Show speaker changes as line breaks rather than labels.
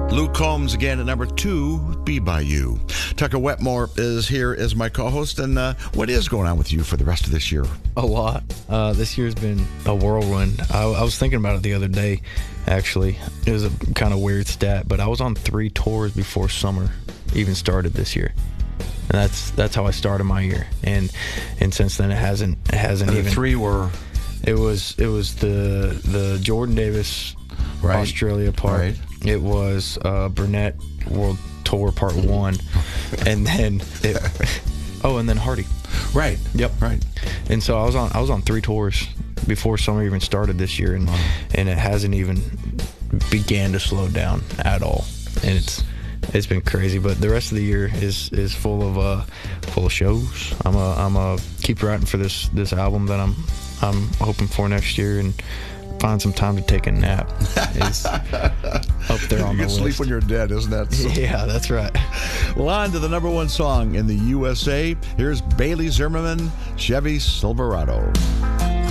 Luke Combs again at number 2, Be By You. Tucker Wetmore is here as my co-host. And what is going on with you for the rest of this year?
A lot. This year's been a whirlwind. I was thinking about it the other day, actually. It was a kind of weird stat, but I was on 3 tours before summer even started this year. And that's how I started my year. And since then it hasn't
and
even.
The 3 were?
It was the Jordan Davis Australia part.
Right.
It was Burnett World Tour Part 1, and then and then Hardy.
Right.
Yep.
Right.
And so I was on 3 tours before summer even started this year, and it hasn't even began to slow down at all. And it's been crazy, but the rest of the year is full of shows. I'm a keep writing for this album that I'm hoping for next year, and find some time to take a nap is up there on the list.
You can sleep when you're dead, isn't that?
Yeah, that's right.
Well, on to the number 1 song in the USA. Here's Bailey Zimmerman, Chevy Silverado.